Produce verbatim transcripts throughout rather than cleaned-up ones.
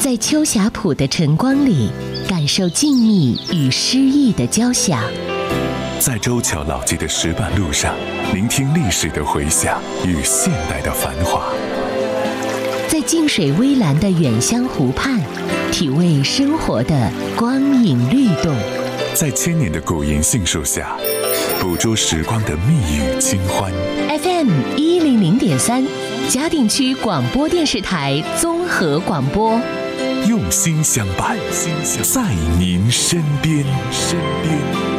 在秋霞浦的晨光里，感受静谧与诗意的交响； 在周桥老街的石板路上，聆听历史的回响与现代的繁华； 在静水微澜的远乡湖畔，体味生活的光影律动； 在千年的古银杏树下，捕捉时光的蜜语清欢。 F M 一零零点三，嘉定区广播电视台综合广播， 用心相伴，在您身边。身边。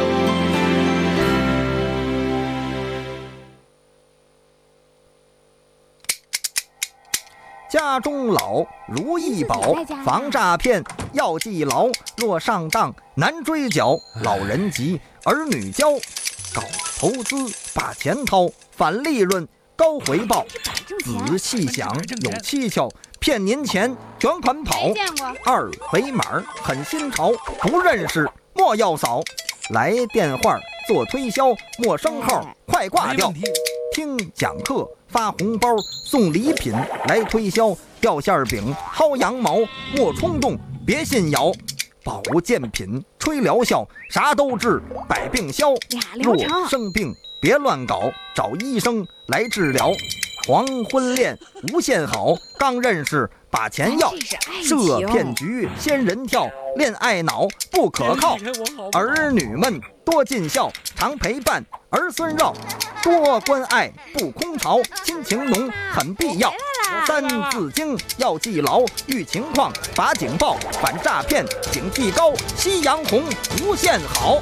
家中老，如意宝，防诈骗要记牢。若上当难追缴，老人急，儿女教。搞投资把钱掏，反利润高回报。仔细想有蹊跷，骗您钱卷款跑。二维码很新潮，不认识莫要扫。来电话做推销，陌生号快挂掉。听讲课发红包送礼品来推销，掉馅饼薅羊毛莫冲动别信谣。保健品吹疗效，啥都治百病消。若生病别乱搞，找医生来治疗。黄昏恋无限好，刚认识把钱要。设骗局仙人跳，恋爱脑不可靠。儿女们多尽孝，常陪伴儿孙绕。多关爱不空巢，亲情浓很必要。三字经要记牢，遇情况把警报，反诈骗警惕高，夕阳红无限好。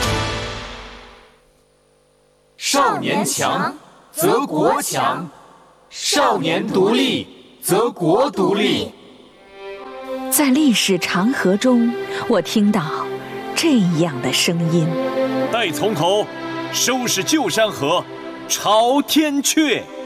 少年强则国强，少年独立则国独立。 在历史长河中，我听到这样的声音： 待从头，收拾旧山河，朝天阙。